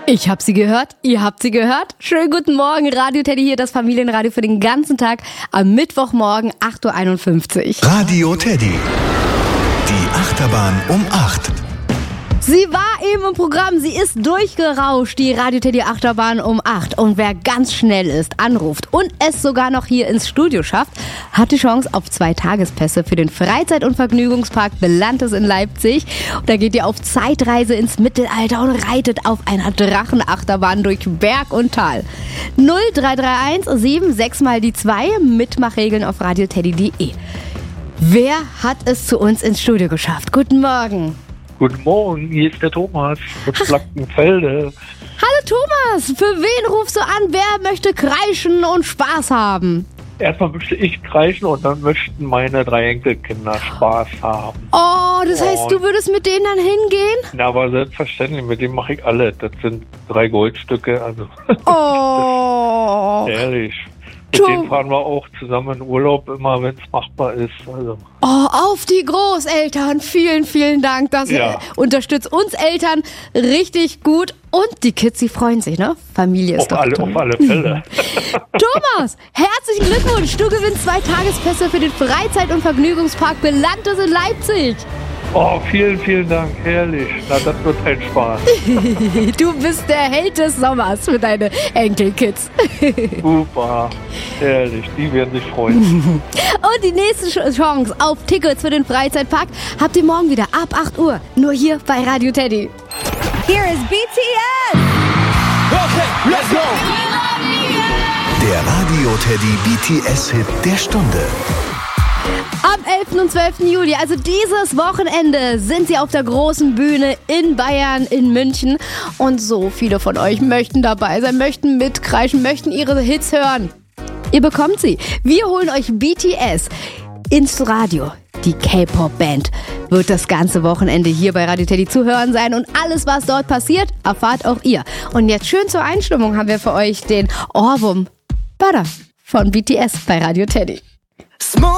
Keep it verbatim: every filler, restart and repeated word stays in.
Ich hab sie gehört, ihr habt sie gehört. Schönen guten Morgen, Radio Teddy hier, das Familienradio für den ganzen Tag am Mittwochmorgen acht Uhr einundfünfzig. Radio Teddy, die Achterbahn um acht. Sie war eben im Programm, sie ist durchgerauscht, die Radio Teddy Achterbahn um acht. Und wer ganz schnell ist, anruft und es sogar noch hier ins Studio schafft, hat die Chance auf zwei Tagespässe für den Freizeit- und Vergnügungspark Belantes in Leipzig. Und da geht ihr auf Zeitreise ins Mittelalter und reitet auf einer Drachenachterbahn durch Berg und Tal. null drei drei eins sieben sechs mal die zwei, Mitmachregeln auf radioteddy punkt de. Wer hat es zu uns ins Studio geschafft? Guten Morgen. Guten Morgen, hier ist der Thomas aus Flankenfelde. Hallo Thomas, für wen rufst du an? Wer möchte kreischen und Spaß haben? Erstmal möchte ich kreischen und dann möchten meine drei Enkelkinder Spaß haben. Oh, das heißt, Und- du würdest mit denen dann hingehen? Na, aber selbstverständlich, mit dem mache ich alle. Das sind drei Goldstücke, also Oh, ehrlich. Mit Tom. denen fahren wir auch zusammen in Urlaub, immer wenn es machbar ist. Also oh, auf die Großeltern. Vielen, vielen Dank. Das Ja. äh, unterstützt uns Eltern richtig gut. Und die Kids, die freuen sich, ne? Familie ist auf doch alle, toll. auf alle Fälle. Thomas, herzlichen Glückwunsch. Du gewinnst zwei Tagespässe für den Freizeit- und Vergnügungspark Belantes in Leipzig. Oh, vielen, vielen Dank, herrlich. Na, das wird ein Spaß. Du bist der Held des Sommers für deine Enkelkids. Super, herrlich, die werden sich freuen. Und die nächste Ch- Chance auf Tickets für den Freizeitpark habt ihr morgen wieder ab acht Uhr. Nur hier bei Radio Teddy. Here is B T S. Okay, let's go! Der Radio Teddy B T S-Hit der Stunde. Am elften und zwölften Juli, also dieses Wochenende, sind sie auf der großen Bühne in Bayern, in München. Und so viele von euch möchten dabei sein, möchten mitkreischen, möchten ihre Hits hören. Ihr bekommt sie. Wir holen euch B T S ins Radio. Die K-Pop-Band wird das ganze Wochenende hier bei Radio Teddy zu hören sein. Und alles, was dort passiert, erfahrt auch ihr. Und jetzt schön zur Einstimmung haben wir für euch den Ohrwurm Butter von B T S bei Radio Teddy.